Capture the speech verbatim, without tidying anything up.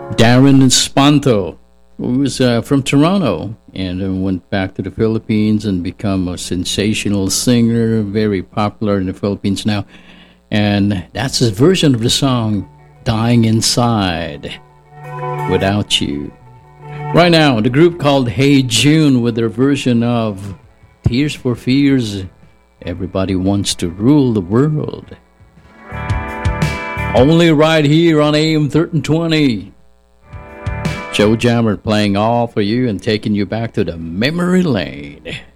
Darren Espanto, who was uh, from Toronto and uh, went back to the Philippines and become a sensational singer, very popular in the Philippines now. And that's his version of the song, Dying Inside, Without You. Right now, the group called Hey June with their version of Tears for Fears, Everybody Wants to Rule the World. Only right here on A M thirteen twenty. Joe Jammer playing all for you and taking you back to the memory lane.